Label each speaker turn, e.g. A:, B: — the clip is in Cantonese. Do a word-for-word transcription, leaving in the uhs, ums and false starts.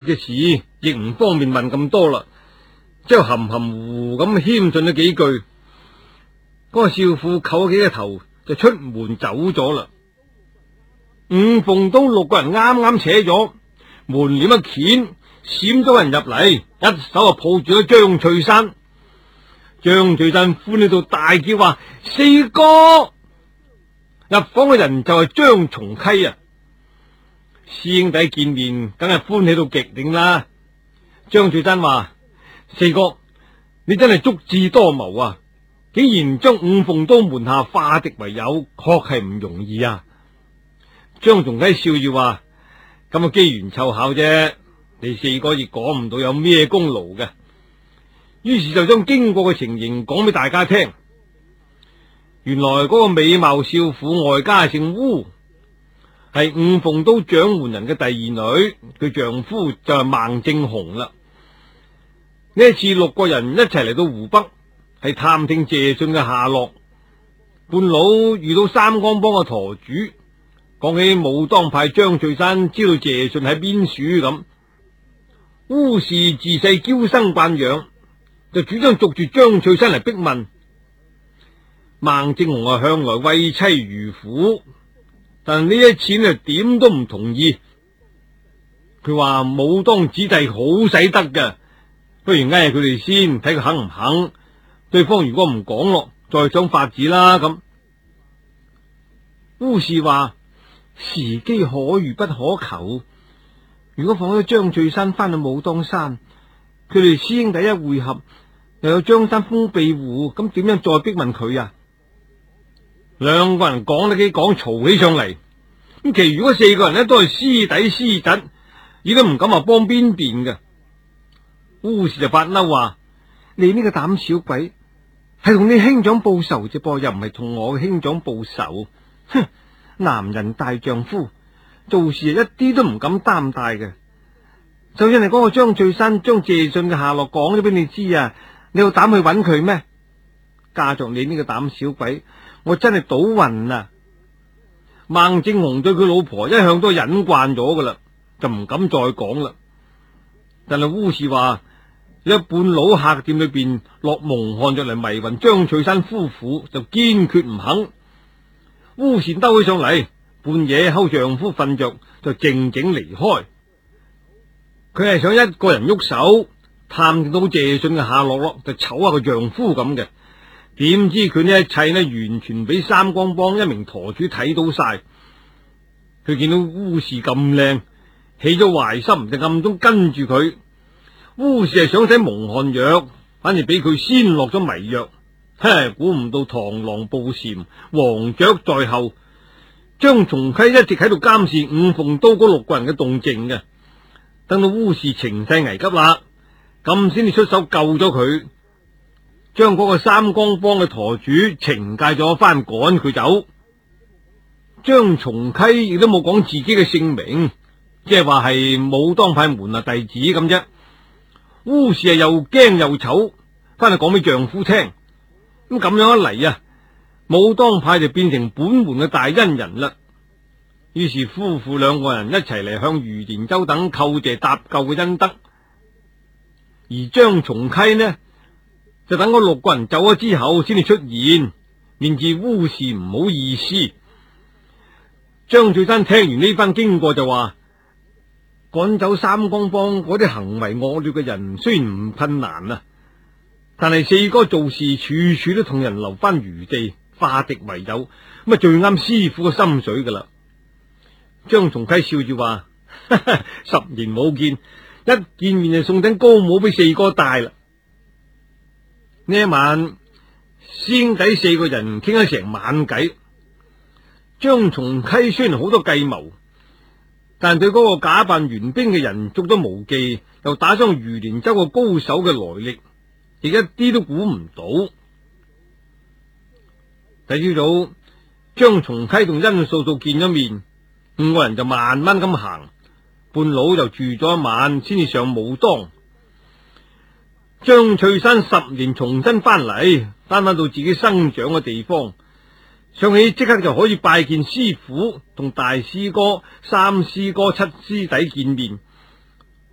A: 嘅事，亦唔方便問咁多啦，之後含含糊糊咁謙遜咗幾句。嗰、那個少婦叩咗幾個頭就出門走咗啦。伍鳳東六個人啱啱扯咗門簾一掀，閃咗人入嚟，一手就抱住咗張翠山。張翠山歡喜到大叫話：四哥！入房嘅人就係張松溪啊！師兄弟見面，梗係歡喜到極點啦。張翠山話：四哥，你真係足智多謀啊！竟然將伍鳳都門下化敵為友，確係唔容易啊！張松溪笑住話：咁嘅機緣湊巧啫，你四哥亦講唔到有咩功勞嘅。於是就將經過嘅情形講俾大家聽。原來嗰個美貌少婦外家姓烏，係伍鳳都掌門人嘅第二女，佢丈夫就係孟正雄啦。呢一次六個人一齊嚟到湖北，係探聽謝遜嘅下落。半路遇到三江幫嘅舵主，講起武當派張翠山知道謝遜喺邊處咁。烏氏自細嬌生慣養，就主張捉住張翠山嚟逼問。孟正雄啊，向來畏妻如虎，但呢一次呢點都唔同意。佢話武當子弟好使得嘅，不如挨佢哋先，睇佢肯唔肯。對方如果唔講落，再想法子啦。咁烏氏話：時機可遇不可求，如果放咗張翠山翻去武當山，佢哋師兄弟一會合，又有張三豐庇護，咁點樣再逼問佢啊？兩個人講得幾講嘈起上嚟，咁其餘嗰四個人呢都係師弟師侄，亦都唔敢話幫邊邊嘅。烏氏就發嬲話：你呢個膽小鬼，係同你兄長報仇啫噃，又唔係同我嘅兄長報仇。哼！男人大丈夫，做事一啲都唔敢擔大嘅。就因為嗰個張翠山將謝遜嘅下落講咗俾你知啊，你有膽去揾佢咩？嫁着你呢個膽小鬼，我真係倒暈啊！孟正雄對佢老婆一向都忍慣咗噶啦，就唔敢再講啦。但係烏氏話，一半老客店裏邊落蒙汗着嚟迷暈張翠山夫婦，就堅決唔肯。烏氏兜起上嚟，半夜睺丈夫瞓着，就靜靜離開。佢係想一個人喐手探到謝遜嘅下落咯，就瞅下個丈夫咁嘅。點知佢呢一切呢，完全俾三江幫一名舵主睇到晒。佢見到烏氏咁靚，起咗壞心，就暗中跟住佢。烏氏係想使蒙汗藥，反而俾佢先落咗迷藥。嘿，估唔到螳螂捕蟬，黃雀在後。張松溪一直喺度監視伍鳳都嗰六個人嘅動靜嘅。等到烏氏情勢危急啦，咁先至出手救咗佢，將嗰個三江幫嘅舵主懲戒咗翻，趕佢走。張松溪亦都冇講自己嘅姓名，即係話係武當派門下弟子咁啫。烏氏係又驚又醜，翻去講俾丈夫聽。咁咁樣一嚟啊，武當派就變成本門嘅大恩人啦。於是夫婦兩個人一齊嚟向余連洲等叩謝搭救嘅恩德。而張松溪呢，就等嗰六個人走咗之後先至出現，面至烏氏唔好意思。張翠山聽完呢番經過就話：趕走三江幫嗰啲行為惡劣嘅人雖然唔困難啊，但係四哥做事處處都同人留翻餘地，化敵為友，咁啊最啱師傅嘅心水噶啦。張松溪笑住話：十年冇見，一見面就送頂高帽俾四哥戴啦。呢一晚，師兄弟四個人傾咗成晚偈。張松溪雖然好多計謀，但對嗰個假扮援兵嘅人捉咗無忌，又打傷余連洲個高手嘅來歷，亦一啲都估唔到。第朝早，張松溪同殷素素見咗面，五個人就慢慢咁行，半路就住咗一晚，先至上武當。張翠山十年重新翻嚟，翻返到自己生長嘅地方，想起即刻就可以拜見師傅，同大師哥、三師哥、七師弟見面，